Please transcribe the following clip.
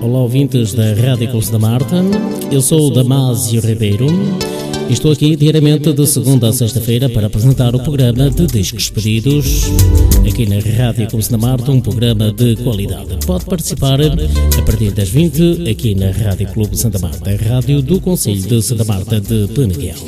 olá ouvintes da Rádio Clube Santa Marta. Eu sou o Damásio Ribeiro e estou aqui diariamente de segunda a sexta-feira para apresentar o programa de Discos Pedidos aqui na Rádio Clube Santa Marta, um programa de qualidade. Pode participar a partir das 20 aqui na Rádio Clube Santa Marta, a rádio do Concelho de Santa Marta de Peneguel.